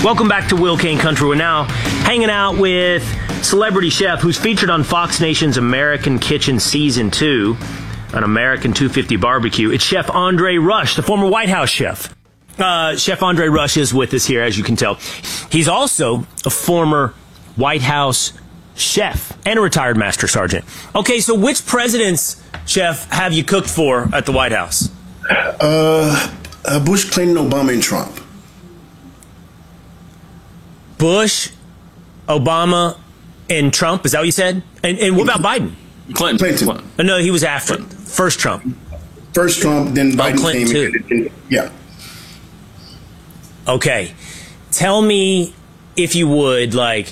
Welcome back to Will Kane Country. We're now hanging out with celebrity chef who's featured on Fox Nation's American Kitchen Season 2 on American 250 Barbecue. It's Chef Andre Rush, the former White House chef. Chef Andre Rush is with us here, as you can tell. He's also a former White House chef and a retired Master Sergeant. Okay, so which presidents, Chef, have you cooked for at the White House? Bush, Clinton, Obama, and Trump. Bush, Obama, and Trump. Is that what you said? And what about Biden? Clinton. No, he was after. First Trump. First Trump, then Biden Clinton came in. Yeah. Okay. Tell me, if you would,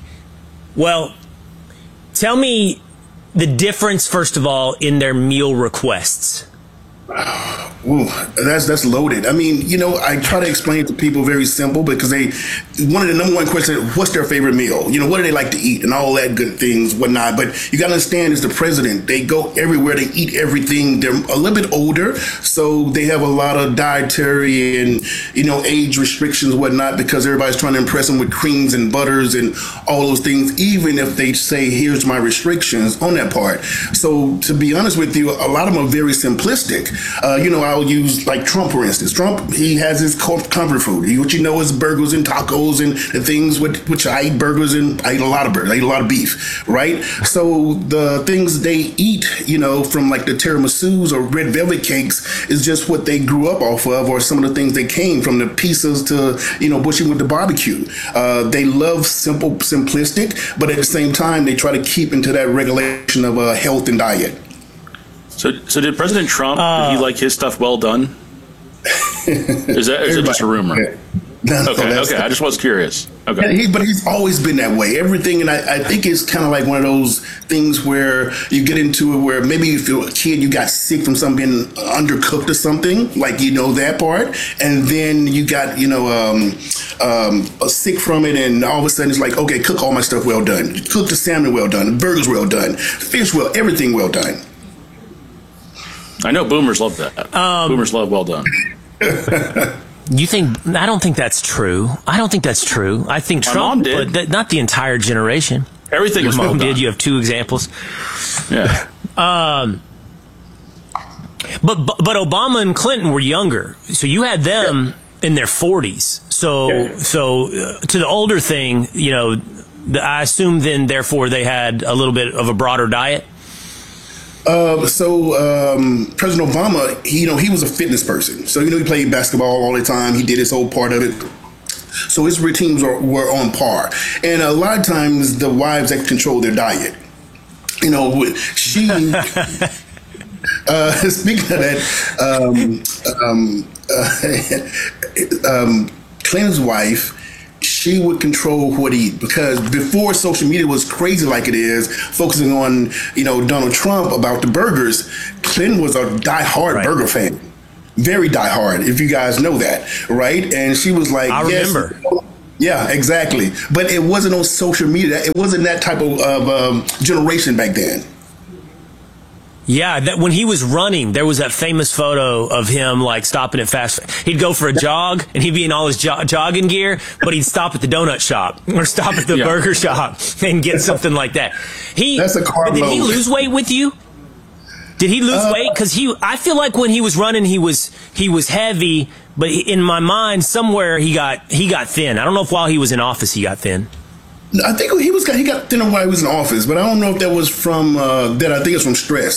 tell me the difference, first of all, in their meal requests. Ooh, that's loaded. I mean, I try to explain it to people very simple because one of the number one questions, what's their favorite meal? What do they like to eat and all that good things, whatnot. But you got to understand, as the president, they go everywhere. They eat everything. They're a little bit older, so they have a lot of dietary and, age restrictions, whatnot, because everybody's trying to impress them with creams and butters and all those things, even if they say, here's my restrictions on that part. So to be honest with you, a lot of them are very simplistic. I'll use like Trump, for instance. Trump, he has his comfort food. What is burgers and tacos and the things which I eat burgers and I eat a lot of burgers. I eat a lot of beef, right? So the things they eat, from like the tiramisus or red velvet cakes is just what they grew up off of, or some of the things they came from, the pizzas to, Bushing with the barbecue. They love simplistic, but at the same time, they try to keep into that regulation of health and diet. So did President Trump, did he like his stuff well done? Is it just a rumor? No, okay. I just was curious. Okay. But he's always been that way. Everything, and I think it's kind of like one of those things where you get into it where maybe if you're a kid, you got sick from something being undercooked or something, like that part, and then you got sick from it, and all of a sudden it's like, okay, cook all my stuff well done, cook the salmon well done, burgers well done, fish well, everything well done. I know boomers love that. Boomers love well done. You think? I don't think that's true. I think Trump did, but not the entire generation. Everything your was mom well done. did. You have two examples. Yeah. But Obama and Clinton were younger, so you had them in their 40s. So to the older thing, I assume then therefore they had a little bit of a broader diet. President Obama, he was a fitness person. So, he played basketball all the time. He did his whole part of it. So his routines were on par. And a lot of times the wives that control their diet. She, speaking of that, Clinton's wife, she would control what he eat, because before social media was crazy like it is, focusing on, Donald Trump about the burgers, Clinton was a diehard burger fan. Very diehard, if you guys know that, right? And she was like, I remember. Yeah, exactly. But it wasn't on social media. It wasn't that type of generation back then. Yeah, that when he was running, there was that famous photo of him stopping at fast. He'd go for a jog, and he'd be in all his jogging gear, but he'd stop at the donut shop or stop at the burger shop and get something like that. That's a carb Did he load. lose weight with you? Did he lose weight? Because I feel like when he was running, he was heavy, but in my mind, somewhere he got thin. I don't know if while he was in office he got thin. I think he got thinner while he was in office, but I don't know if that was from that. I think it's from stress.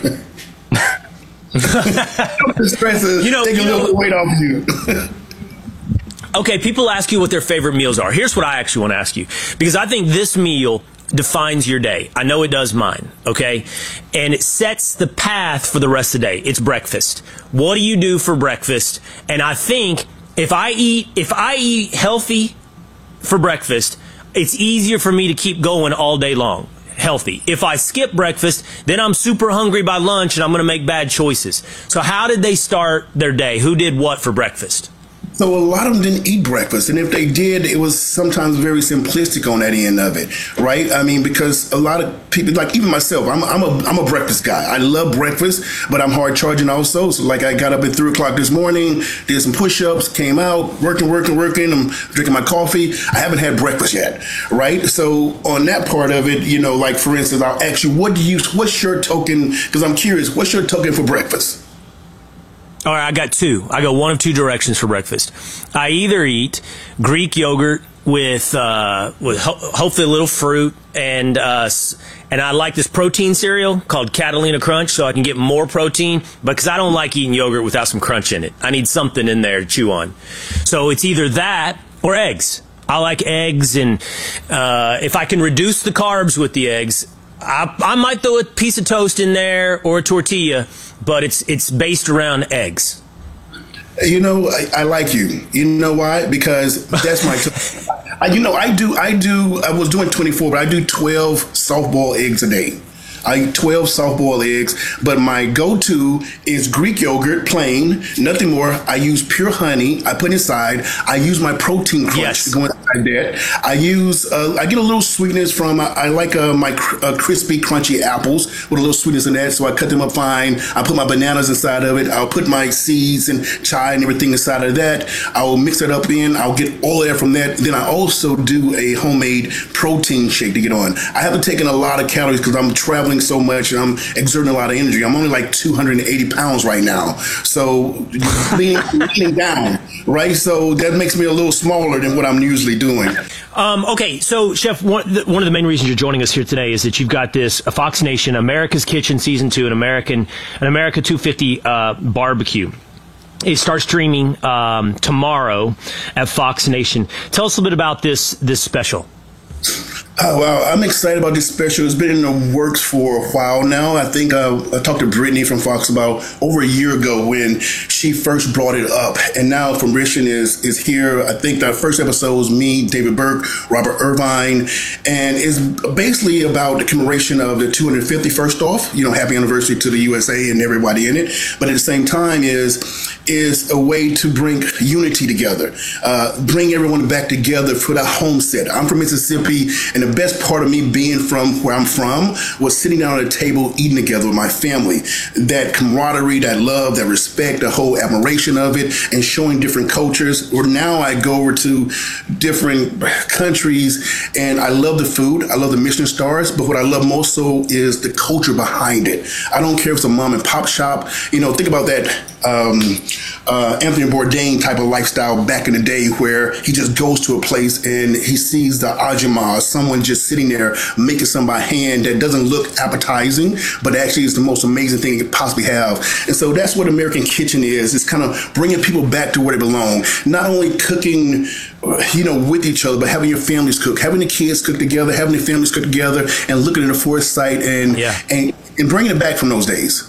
Stress is taking a little weight off of you. Okay, people ask you what their favorite meals are. Here's what I actually want to ask you, because I think this meal defines your day. I know it does mine, okay? And it sets the path for the rest of the day. It's breakfast. What do you do for breakfast? And I think if I eat healthy for breakfast, it's easier for me to keep going all day long, healthy. If I skip breakfast, then I'm super hungry by lunch and I'm going to make bad choices. So how did they start their day? Who did what for breakfast? So a lot of them didn't eat breakfast, and if they did, it was sometimes very simplistic on that end of it, right? I mean, because a lot of people, like even myself, I'm a breakfast guy. I love breakfast, but I'm hard charging also. So like I got up at 3:00 this morning, did some push-ups, came out, working. I'm drinking my coffee. I haven't had breakfast yet, right? So on that part of it, you know, like for instance, I'll ask you, what's your token? Because I'm curious, what's your token for breakfast? All right, I got two. I go one of two directions for breakfast. I either eat Greek yogurt with hopefully a little fruit, and I like this protein cereal called Catalina Crunch, so I can get more protein, because I don't like eating yogurt without some crunch in it. I need something in there to chew on. So it's either that or eggs. I like eggs, and if I can reduce the carbs with the eggs, I might throw a piece of toast in there or a tortilla, but it's based around eggs. You know, I like you. You know why? Because that's my. I was doing 24, but I do 12 softball eggs a day. I eat 12 softball eggs, but my go-to is Greek yogurt, plain, nothing more. I use pure honey. I put inside. I use my protein crunch to go inside that. I get a little sweetness from, I like my crispy, crunchy apples with a little sweetness in that, so I cut them up fine. I put my bananas inside of it. I'll put my seeds and chai and everything inside of that. I'll mix it up in. I'll get all of that from that. Then I also do a homemade protein shake to get on. I haven't taken a lot of calories because I'm traveling so much and I'm exerting a lot of energy. I'm only like 280 pounds right now. So leaning down, right? So that makes me a little smaller than what I'm usually doing. Okay, so Chef, one of the main reasons you're joining us here today is that you've got this Fox Nation, America's Kitchen Season 2, an America 250 barbecue. It starts streaming tomorrow at Fox Nation. Tell us a little bit about this special. Oh, wow. I'm excited about this special. It's been in the works for a while now. I think I talked to Brittany from Fox about over a year ago when she first brought it up. And now Fruition is here. I think the first episode was me, David Burke, Robert Irvine. And it's basically about the commemoration of the 250 first off, happy anniversary to the USA and everybody in it. But at the same time is a way to bring unity together, bring everyone back together for that homestead. I'm from Mississippi, and the best part of me being from where I'm from was sitting down at a table eating together with my family. That camaraderie, that love, that respect, the whole admiration of it, and showing different cultures. Or now I go over to different countries, and I love the food. I love the Michelin stars, but what I love most so is the culture behind it. I don't care if it's a mom and pop shop. Think about that Anthony Bourdain type of lifestyle back in the day, where he just goes to a place and he sees the ajima, someone just sitting there making something by hand that doesn't look appetizing, but actually is the most amazing thing you could possibly have. And so that's what American Kitchen is. It's kind of bringing people back to where they belong. Not only cooking, with each other, but having your families cook, having the kids cook together, having the families cook together, and looking at the foresight and bringing it back from those days.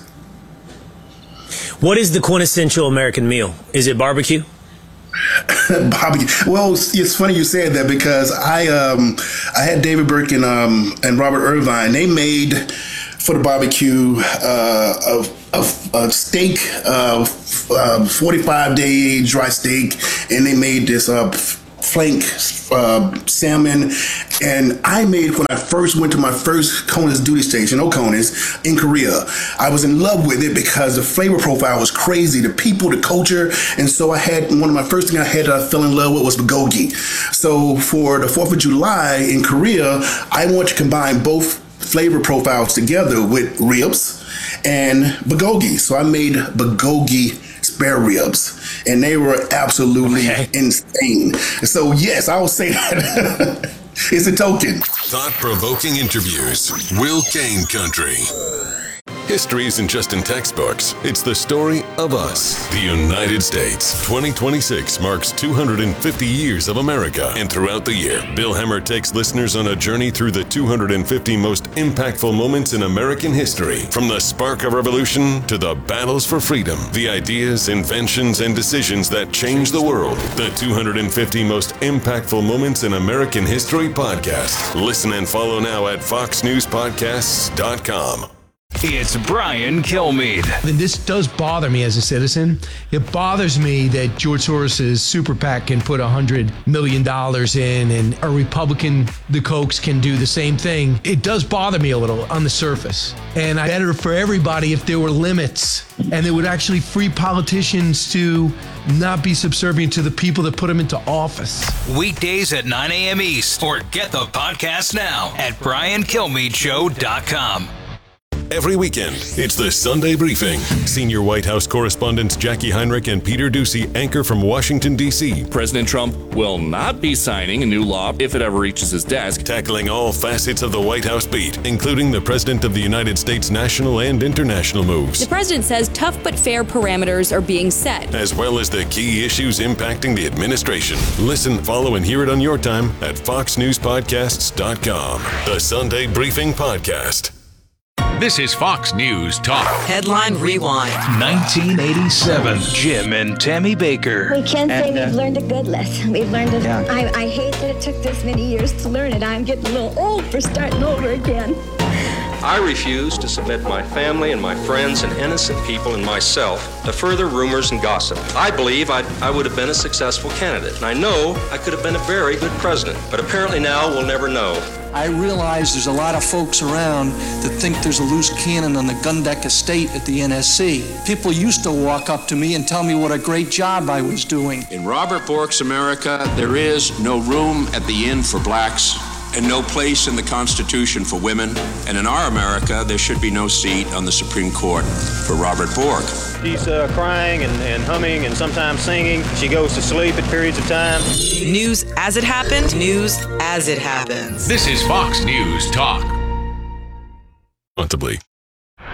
What is the quintessential American meal? Is it barbecue? Barbecue. Well, it's funny you said that, because I had David Burke and Robert Irvine. They made for the barbecue a steak, 45-day dry steak, and they made this flank salmon. And I made, when I first went to my first CONUS duty station, CONUS, in Korea, I was in love with it because the flavor profile was crazy, the people, the culture. And so I had, one of my first things I had that I fell in love with was bulgogi. So for the 4th of July in Korea, I want to combine both flavor profiles together with ribs and bulgogi. So I made bulgogi spare ribs, and they were absolutely insane. So yes, I will say that it's a token. Thought-provoking interviews. Will Kane Country. History isn't just in textbooks. It's the story of us, the United States. 2026 marks 250 years of America. And throughout the year, Bill Hemmer takes listeners on a journey through the 250 most impactful moments in American history. From the spark of revolution to the battles for freedom, the ideas, inventions, and decisions that changed the world. The 250 most impactful moments in American history podcast. Listen and follow now at foxnewspodcasts.com. It's Brian Kilmeade. And this does bother me as a citizen. It bothers me that George Soros's super PAC can put $100 million in, and a Republican, the Kochs, can do the same thing. It does bother me a little on the surface. And I'd better for everybody if there were limits, and it would actually free politicians to not be subservient to the people that put them into office. Weekdays at 9 a.m. East, or get the podcast now at briankilmeadshow.com. Every weekend, it's the Sunday Briefing. Senior White House correspondents Jackie Heinrich and Peter Doocy anchor from Washington, D.C. President Trump will not be signing a new law if it ever reaches his desk. Tackling all facets of the White House beat, including the President of the United States' national and international moves. The president says tough but fair parameters are being set, as well as the key issues impacting the administration. Listen, follow, and hear it on your time at FoxNewsPodcasts.com. The Sunday Briefing Podcast. This is Fox News Talk. Headline Rewind. 1987. Jim and Tammy Baker. We can say we've learned a good lesson. We've learned it. Yeah. I hate that it took this many years to learn it. I'm getting a little old for starting over again. I refuse to submit my family and my friends and innocent people and myself to further rumors and gossip. I believe I would have been a successful candidate, and I know I could have been a very good president, but apparently now we'll never know. I realize there's a lot of folks around that think there's a loose cannon on the Gundeck estate at the NSC. People used to walk up to me and tell me what a great job I was doing. In Robert Bork's America, there is no room at the inn for blacks and no place in the Constitution for women. And in our America, there should be no seat on the Supreme Court for Robert Bork. She's crying and humming and sometimes singing. She goes to sleep at periods of time. News as it happened, news as it happens. This is Fox News Talk. Responsibly.